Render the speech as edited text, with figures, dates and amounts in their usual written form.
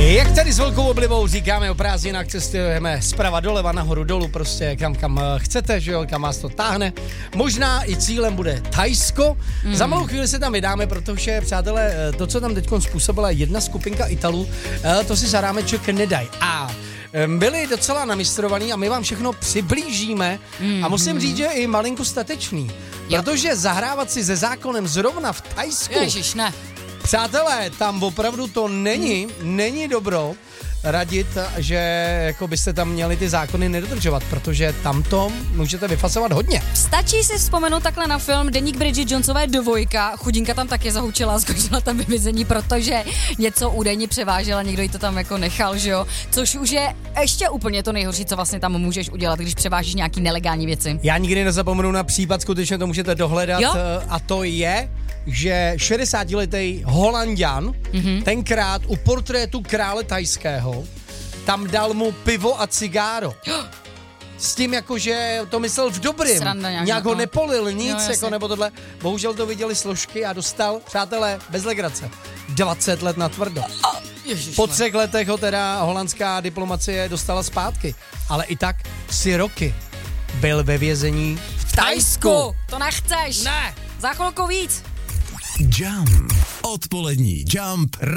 Jak tady s velkou oblibou říkáme o prázdninách, cestujeme zprava doleva, nahoru dolů, prostě kam chcete, že jo, kam vás to táhne. Možná i cílem bude Thajsko. Za malou chvíli se tam vydáme, protože, přátelé, to, co tam teďkon způsobila jedna skupinka Italů, to si za rámeček nedaj. A byli docela namistrovaní a my vám všechno přiblížíme a musím říct, že i malinko statečný. Protože zahrávat si se zákonem zrovna v Thajsku... Ježiš, ne. Přátelé, tam opravdu to není dobro radit, že jako byste tam měli ty zákony nedodržovat, protože tam to můžete vyfasovat hodně. Stačí si vzpomenout takhle na film Deník Bridget Jonesové 2. Chudinka tam taky zahučila a skončila tam vymizení, protože něco údajně převážela, někdo jí to tam jako nechal, že jo? Což už je ještě úplně to nejhorší, co vlastně tam můžeš udělat, když převážíš nějaký nelegální věci. Já nikdy nezapomenu na případ, skutečně to můžete dohledat, jo? A to je, že 60letý Holanďan tenkrát u portrétu krále thajského tam dal mu pivo a cigáro. S tím jakože to myslel v dobrým. Nějak ho nepolil, nic, jako nebo tohle. Bohužel to viděli složky a dostal, přátelé, bez legrace, 20 let na tvrdo. Po 3 letech ho teda holandská diplomacie dostala zpátky. Ale i tak 3 roky byl ve vězení v Thajsku. To nechceš. Ne. Za chvilku víc. Jump. Odpolední Jump.